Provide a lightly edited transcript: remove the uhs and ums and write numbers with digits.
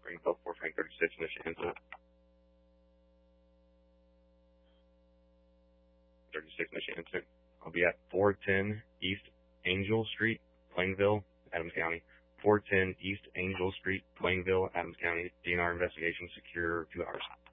Springfield, 4 Frank 36, Michigan. 36, Michigan. I'll be at 410 East Angel Street, Plainville, Adams County. 410 East Angel Street, Plainville, Adams County. DNR investigation secure 2 hours.